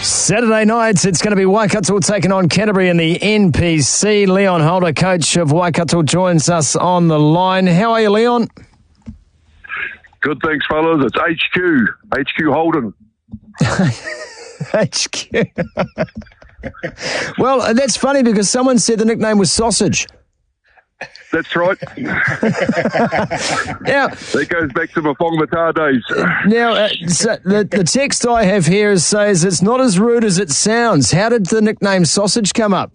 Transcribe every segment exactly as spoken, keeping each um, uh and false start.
Saturday night, it's going to be Waikato taking on Canterbury in the N P C. Leon Holder, coach of Waikato, joins us on the line. How are you, Leon? Good, thanks, fellas. It's H Q, H Q Holden. H Q. Well, that's funny because someone said the nickname was Sausage. That's right. Now, that goes back to my Whangamata days. Now, uh, so the, the text I have here is, says it's not as rude as it sounds. How did the nickname Sausage come up?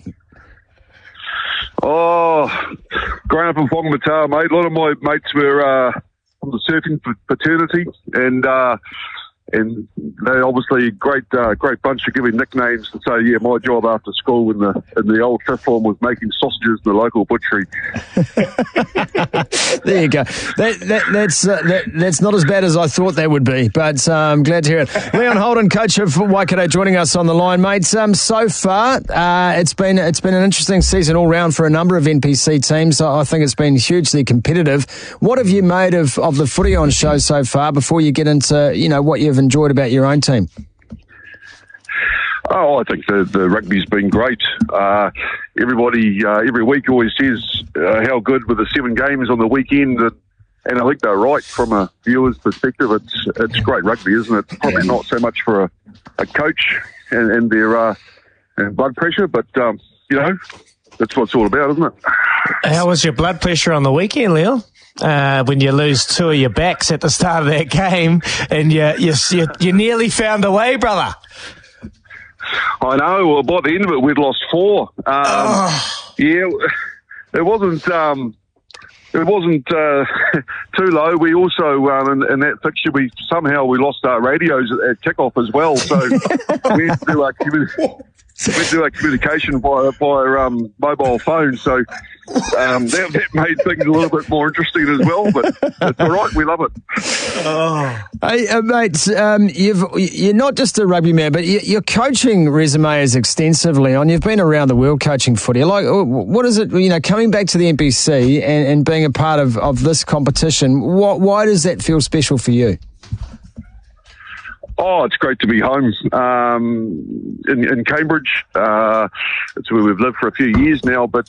Oh, growing up in Whangamata, mate, a lot of my mates were uh, from the surfing fraternity, and uh, and they obviously a great uh, great bunch of giving nicknames. And so yeah, my job after school in the in the old fifth form was making sausages in the local butchery. There you go. That, that, that's uh, that, that's not as bad as I thought that would be, but I'm um, glad to hear it. Leon Holden, coach of Waikato, joining us on the line, mate. Um, so far, uh, it's been it's been an interesting season all round for a number of N P C teams. I think it's been hugely competitive. What have you made of, of the footy on show so far? Before you get into you know what you've enjoyed about your own team? Oh, I think the, the rugby's been great. Uh, everybody, uh, every week always says uh, how good with the seven games on the weekend, and, and I think they're right from a viewer's perspective. It's it's great rugby, isn't it? Probably not so much for a, a coach and, and their uh, and blood pressure, but, um, you know, that's what it's all about, isn't it? How was your blood pressure on the weekend, Leon? Uh, when you lose two of your backs at the start of that game and you, you, you, you nearly found a way, brother. I know. Well, by the end of it, we'd lost four. Um, oh. Yeah, it wasn't. Um, it wasn't uh, too low. We also um, in, in that fixture, we somehow we lost our radios at, at kickoff as well. So we had to do our, communi- we had to do our communication via via um, mobile phone. So um, that, that made things a little bit more interesting as well. But it's all right. We love it. Oh. Hey, uh, mate, um, you've, you're not just a rugby man, but you, your coaching resume is extensive, Leon. You've been around the world coaching footy. Like, what is it, you know, coming back to the N P C and, and being a part of, of this competition, what, why does that feel special for you? Oh, it's great to be home um, in, in Cambridge. Uh, it's where we've lived for a few years now, but